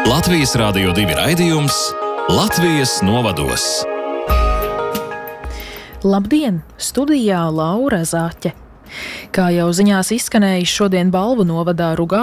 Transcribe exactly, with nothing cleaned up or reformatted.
Latvijas Rādio divi raidījums Latvijas novados. Labdien! Studijā Laura Zaķe. Kā jau ziņās izskanējis, šodien Balvu novadā Rugā